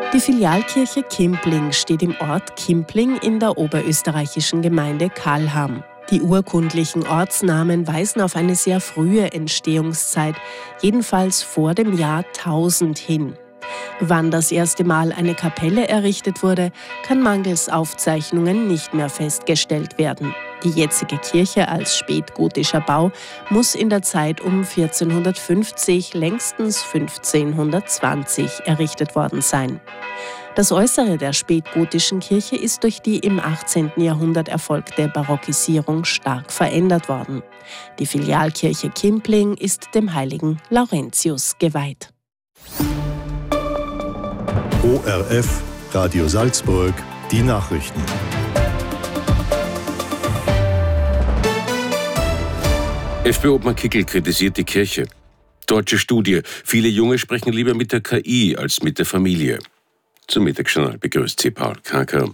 Die Filialkirche Kimpling steht im Ort Kimpling in der oberösterreichischen Gemeinde Kalham. Die urkundlichen Ortsnamen weisen auf eine sehr frühe Entstehungszeit, jedenfalls vor dem Jahr 1000 hin. Wann das erste Mal eine Kapelle errichtet wurde, kann mangels Aufzeichnungen nicht mehr festgestellt werden. Die jetzige Kirche als spätgotischer Bau muss in der Zeit um 1450, längstens 1520 errichtet worden sein. Das Äußere der spätgotischen Kirche ist durch die im 18. Jahrhundert erfolgte Barockisierung stark verändert worden. Die Filialkirche Kimpling ist dem heiligen Laurentius geweiht. ORF, Radio Salzburg, die Nachrichten. FPÖ-Obmann Kickl kritisiert die Kirche. Deutsche Studie. Viele Junge sprechen lieber mit der KI als mit der Familie. Zum Mittagsjournal begrüßt Sie Paul Kaker.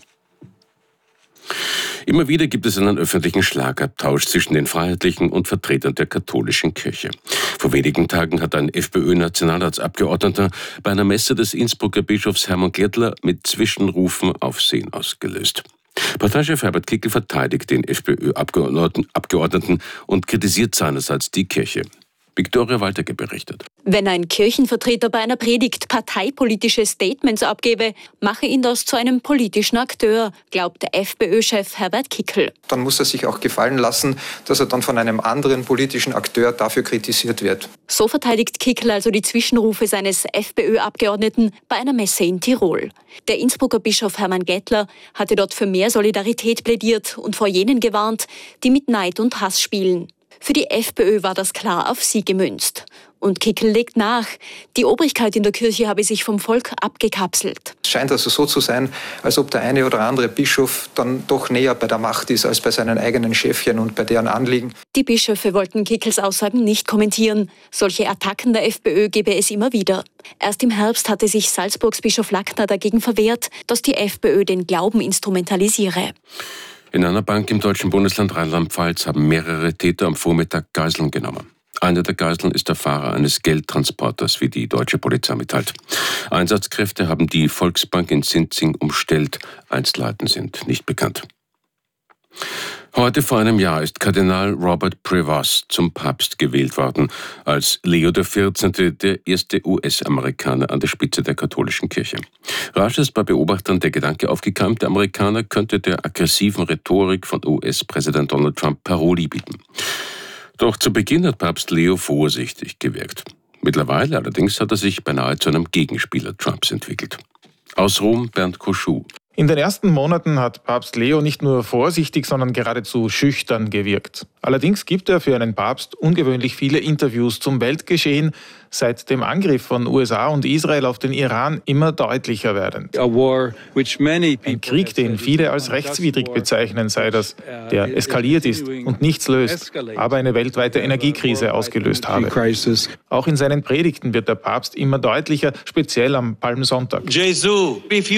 Immer wieder gibt es einen öffentlichen Schlagabtausch zwischen den Freiheitlichen und Vertretern der katholischen Kirche. Vor wenigen Tagen hat ein FPÖ-Nationalratsabgeordneter bei einer Messe des Innsbrucker Bischofs Hermann Glättler mit Zwischenrufen Aufsehen ausgelöst. Parteichef Herbert Kickl verteidigt den FPÖ-Abgeordneten und kritisiert seinerseits die Kirche. Viktoria Walterke berichtet. Wenn ein Kirchenvertreter bei einer Predigt parteipolitische Statements abgebe, mache ihn das zu einem politischen Akteur, glaubt der FPÖ-Chef Herbert Kickl. Dann muss er sich auch gefallen lassen, dass er dann von einem anderen politischen Akteur dafür kritisiert wird. So verteidigt Kickl also die Zwischenrufe seines FPÖ-Abgeordneten bei einer Messe in Tirol. Der Innsbrucker Bischof Hermann Glättler hatte dort für mehr Solidarität plädiert und vor jenen gewarnt, die mit Neid und Hass spielen. Für die FPÖ war das klar auf sie gemünzt. Und Kickl legt nach, die Obrigkeit in der Kirche habe sich vom Volk abgekapselt. Es scheint also so zu sein, als ob der eine oder andere Bischof dann doch näher bei der Macht ist als bei seinen eigenen Chefchen und bei deren Anliegen. Die Bischöfe wollten Kickls Aussagen nicht kommentieren. Solche Attacken der FPÖ gebe es immer wieder. Erst im Herbst hatte sich Salzburgs Bischof Lackner dagegen verwehrt, dass die FPÖ den Glauben instrumentalisiere. In einer Bank im deutschen Bundesland Rheinland-Pfalz haben mehrere Täter am Vormittag Geiseln genommen. Einer der Geiseln ist der Fahrer eines Geldtransporters, wie die deutsche Polizei mitteilt. Einsatzkräfte haben die Volksbank in Sinzing umstellt. Einzelheiten sind nicht bekannt. Heute vor einem Jahr ist Kardinal Robert Prevost zum Papst gewählt worden, als Leo XIV. Der erste US-Amerikaner an der Spitze der katholischen Kirche. Rasch ist bei Beobachtern der Gedanke aufgekeimt, der Amerikaner könnte der aggressiven Rhetorik von US-Präsident Donald Trump Paroli bieten. Doch zu Beginn hat Papst Leo vorsichtig gewirkt. Mittlerweile allerdings hat er sich beinahe zu einem Gegenspieler Trumps entwickelt. Aus Rom Bernd Koschuh. In den ersten Monaten hat Papst Leo nicht nur vorsichtig, sondern geradezu schüchtern gewirkt. Allerdings gibt er für einen Papst ungewöhnlich viele Interviews zum Weltgeschehen, seit dem Angriff von USA und Israel auf den Iran immer deutlicher werdend. Ein Krieg, den viele als rechtswidrig bezeichnen, sei das, der eskaliert ist und nichts löst, aber eine weltweite Energiekrise ausgelöst habe. Auch in seinen Predigten wird der Papst immer deutlicher, speziell am Palmsonntag. Jesus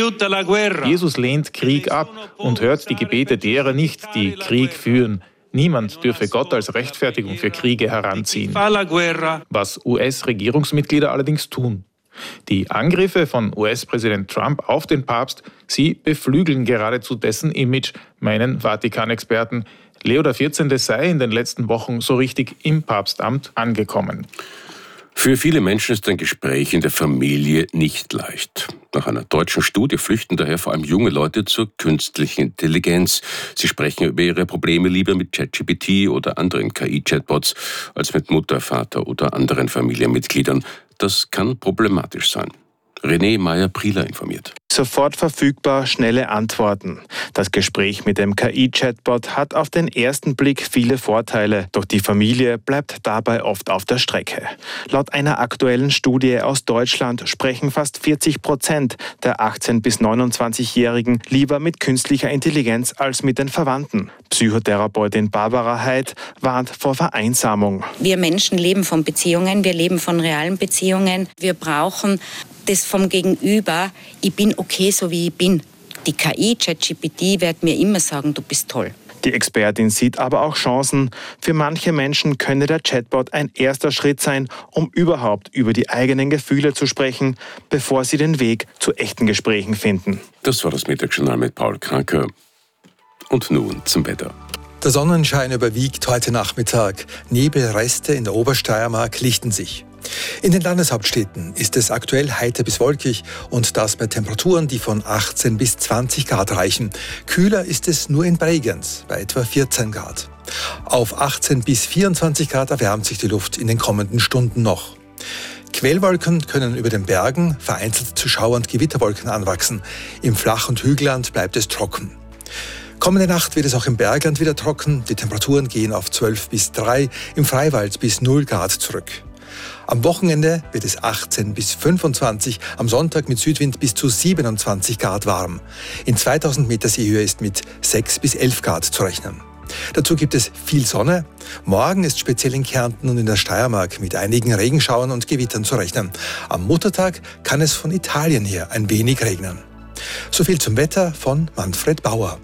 lehnt Krieg ab und hört die Gebete derer nicht, die Krieg führen. Niemand dürfe Gott als Rechtfertigung für Kriege heranziehen. Was US-Regierungsmitglieder allerdings tun. Die Angriffe von US-Präsident Trump auf den Papst, sie beflügeln geradezu dessen Image, meinen Vatikan-Experten. Leo XIV. Sei in den letzten Wochen so richtig im Papstamt angekommen. Für viele Menschen ist ein Gespräch in der Familie nicht leicht. Nach einer deutschen Studie flüchten daher vor allem junge Leute zur künstlichen Intelligenz. Sie sprechen über ihre Probleme lieber mit ChatGPT oder anderen KI-Chatbots als mit Mutter, Vater oder anderen Familienmitgliedern. Das kann problematisch sein. René Meyer-Prieler informiert. Sofort verfügbar, schnelle Antworten. Das Gespräch mit dem KI-Chatbot hat auf den ersten Blick viele Vorteile, doch die Familie bleibt dabei oft auf der Strecke. Laut einer aktuellen Studie aus Deutschland sprechen fast 40% der 18- bis 29-Jährigen lieber mit künstlicher Intelligenz als mit den Verwandten. Psychotherapeutin Barbara Heid warnt vor Vereinsamung. Wir Menschen leben von Beziehungen, wir leben von realen Beziehungen. Wir brauchen das vom Gegenüber, ich bin okay, so wie ich bin. Die KI, ChatGPT, wird mir immer sagen, du bist toll. Die Expertin sieht aber auch Chancen. Für manche Menschen könne der Chatbot ein erster Schritt sein, um überhaupt über die eigenen Gefühle zu sprechen, bevor sie den Weg zu echten Gesprächen finden. Das war das Mittagsjournal mit Paul Kranker. Und nun zum Wetter. Der Sonnenschein überwiegt heute Nachmittag. Nebelreste in der Obersteiermark lichten sich. In den Landeshauptstädten ist es aktuell heiter bis wolkig und das bei Temperaturen, die von 18 bis 20 Grad reichen. Kühler ist es nur in Bregenz bei etwa 14 Grad. Auf 18 bis 24 Grad erwärmt sich die Luft in den kommenden Stunden noch. Quellwolken können über den Bergen vereinzelt zu Schauer- und Gewitterwolken anwachsen. Im Flach- und Hügelland bleibt es trocken. Kommende Nacht wird es auch im Bergland wieder trocken. Die Temperaturen gehen auf 12 bis 3, im Freiwald bis 0 Grad zurück. Am Wochenende wird es 18 bis 25, am Sonntag mit Südwind bis zu 27 Grad warm. In 2000 Meter Seehöhe ist mit 6 bis 11 Grad zu rechnen. Dazu gibt es viel Sonne. Morgen ist speziell in Kärnten und in der Steiermark mit einigen Regenschauern und Gewittern zu rechnen. Am Muttertag kann es von Italien her ein wenig regnen. So viel zum Wetter von Manfred Bauer.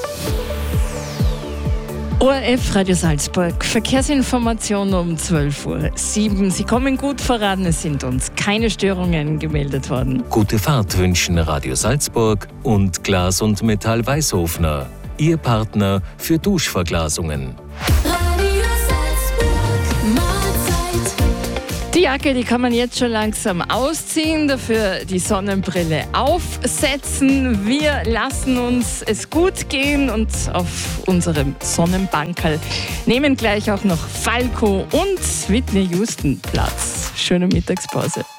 ORF Radio Salzburg, Verkehrsinformation um 12:07 Uhr. Sie kommen gut voran, es sind uns keine Störungen gemeldet worden. Gute Fahrt wünschen Radio Salzburg und Glas und Metall Weißhofner, Ihr Partner für Duschverglasungen. Die Jacke, die kann man jetzt schon langsam ausziehen, dafür die Sonnenbrille aufsetzen. Wir lassen uns es gut gehen und auf unserem Sonnenbankerl nehmen gleich auch noch Falco und Whitney Houston Platz. Schöne Mittagspause.